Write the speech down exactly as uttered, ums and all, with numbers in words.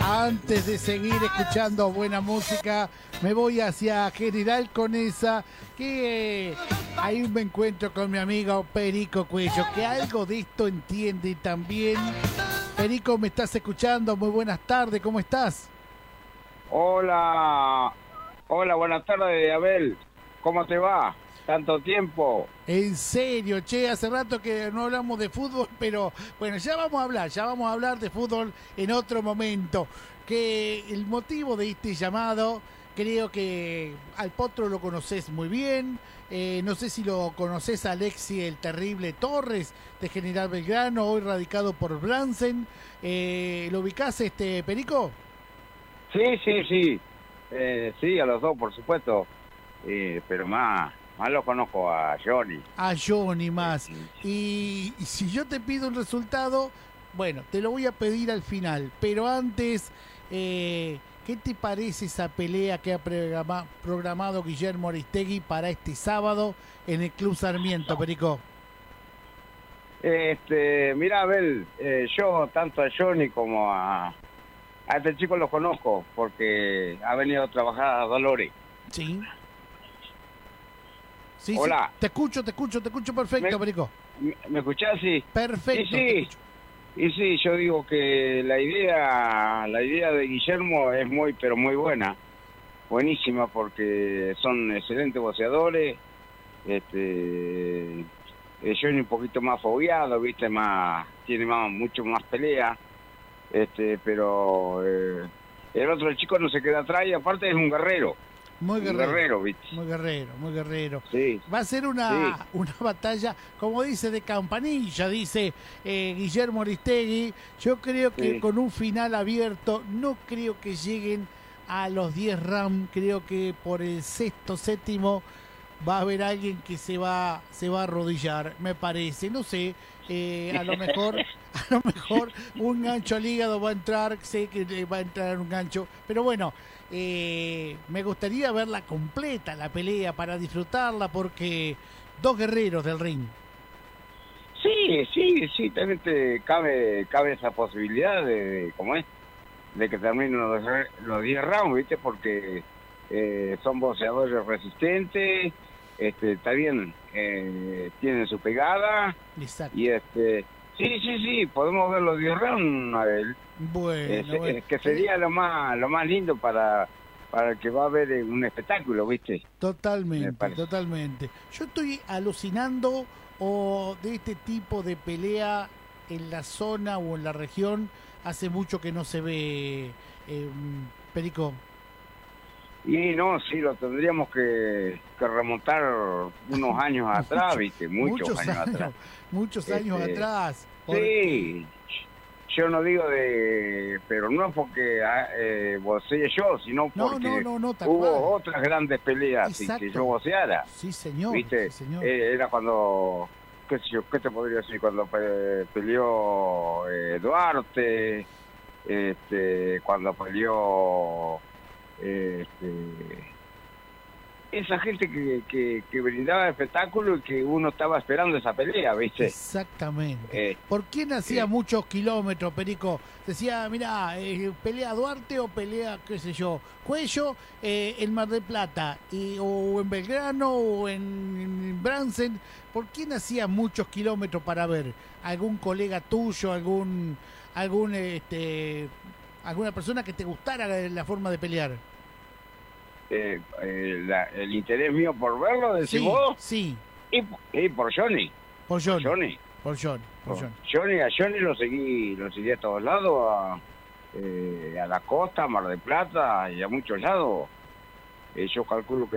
Antes de seguir escuchando buena música, me voy hacia General Conesa, que eh, ahí me encuentro con mi amigo Perico Cuello, que algo de esto entiende también. Perico, ¿me estás escuchando? Muy buenas tardes, ¿cómo estás? Hola, hola, buenas tardes, Abel. ¿Cómo te va? Tanto tiempo. En serio, che, hace rato que no hablamos de fútbol, pero bueno, ya vamos a hablar, ya vamos a hablar de fútbol en otro momento. Que el motivo de este llamado, creo que al Potro lo conoces muy bien, eh, no sé si lo conoces a Alexi el Terrible Torres, de General Belgrano, hoy radicado por Bransen. Eh, ¿Lo ubicás, este Perico? Sí, sí, sí. Eh, sí, a los dos, por supuesto. Eh, pero más... Más lo conozco a Johnny. A Johnny más. Y, y si yo te pido un resultado, bueno, te lo voy a pedir al final. Pero antes, eh, ¿qué te parece esa pelea que ha programa, programado Guillermo Aristegui para este sábado en el Club Sarmiento, Perico? Este, mira, Abel, eh, yo tanto a Johnny como a, a este chico los conozco porque ha venido a trabajar a Dolores. Sí. Sí, Hola. Sí, te escucho, te escucho, te escucho perfecto, ¿Me, Perico. ¿Me, me escuchás? Sí. Perfecto. Y sí, y sí, yo digo que la idea, la idea de Guillermo es muy, pero muy buena. Buenísima porque son excelentes boxeadores. Este, yo un poquito más fogueado, viste, más, tiene más, mucho más pelea. Este, pero eh, el otro chico no se queda atrás y aparte es un guerrero. Muy guerrero, un guerrero, ¿viste? Muy guerrero, muy guerrero. Sí. Va a ser una, sí. una batalla, como dice, de campanilla, dice eh, Guillermo Aristegui. Yo creo que sí. Con un final abierto, no creo que lleguen a los diez rounds. Creo que por el sexto, séptimo va a haber alguien que se va, se va a arrodillar, me parece. No sé, eh, a lo mejor, a lo mejor un gancho al hígado va a entrar, sé que va a entrar un gancho, pero bueno. Eh, me gustaría verla completa, la pelea, para disfrutarla, porque dos guerreros del ring. Sí, sí, sí, también te cabe, cabe esa posibilidad de, de ¿cómo es? De que terminen los, los diez rounds, ¿viste? Porque eh, son boxeadores resistentes, este, está bien, eh, tienen su pegada. Exacto. Y este, sí, sí, sí, podemos ver los diez rounds, Abel. Bueno, es, bueno. Es que sería lo más lo más lindo para para el que va a ver un espectáculo, ¿viste? Totalmente, totalmente. Yo estoy alucinando o de este tipo de pelea en la zona o en la región hace mucho que no se ve, eh, Perico. Y no, sí, lo tendríamos que, que remontar unos años atrás, Mucho, ¿viste? Muchos, muchos años, años atrás. Muchos años este, atrás. Sí. Yo no digo de... Pero no es porque eh, vocee yo, sino porque no, no, no, no, hubo cual. otras grandes peleas sin que yo voceara. Sí, señor. ¿Viste? Sí, señor. Eh, era cuando... ¿Qué sé yo? ¿Qué te podría decir? Cuando pe peleó eh, Duarte, este, cuando peleó... Este, esa gente que, que, que brindaba espectáculo y que uno estaba esperando esa pelea, ¿viste? Exactamente. Eh, ¿Por quién hacía eh, muchos kilómetros, Perico? Decía, mirá, eh, pelea Duarte o pelea, qué sé yo, Cuello eh, en Mar del Plata, y, o en Belgrano o en, en Bransen. ¿Por quién hacía muchos kilómetros para ver? ¿Algún colega tuyo, algún, algún, este, alguna persona que te gustara la, la forma de pelear? Eh, eh, la, el interés mío por verlo, decís sí, vos. Sí. Y, y por Johnny. Por Johnny. Por Johnny. Por Johnny. Por Por Johnny. Johnny. A Johnny lo seguí, lo seguí a todos lados, a, eh, a la costa, a Mar del Plata y a muchos lados. Eh, yo calculo que